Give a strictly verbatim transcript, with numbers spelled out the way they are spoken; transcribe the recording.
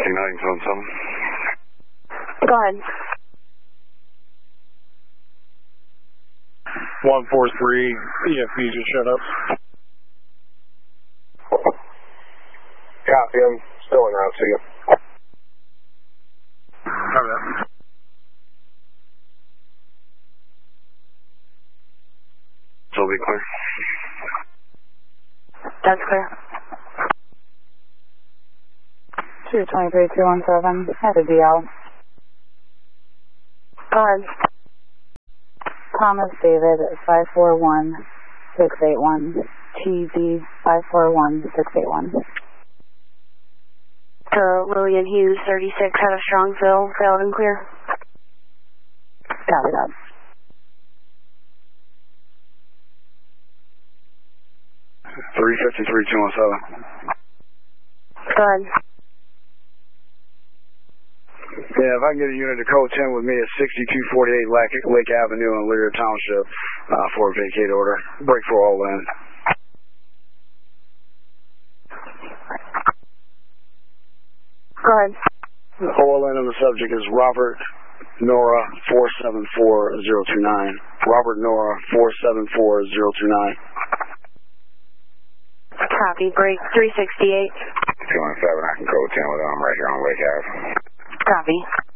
fifty-nine, zone seven. Go ahead. one four three, E F B just shut up. Copy, I'm still en route to you. Copy that. So be clear. That's clear. two twenty-three two one seven, headed D L. Go ahead. Thomas David, five four one six eight one. T Z, five four one six eight one. To Lillian Hughes, thirty-six, out of Strongsville, failed and clear. Copy that. three fifty-three two one seven. Go ahead. Yeah, if I can get a unit to code ten with me at sixty-two forty-eight Lake, Lake Avenue in Lear Township uh, for a vacate order. Break for all in. Go ahead. O L N on the subject is Robert Nora four seven four zero two nine. Robert Nora four seven four zero two nine. Copy. Break three sixty-eight. two one seven, I can code ten with them. I'm right here on Lake Ave. Copy.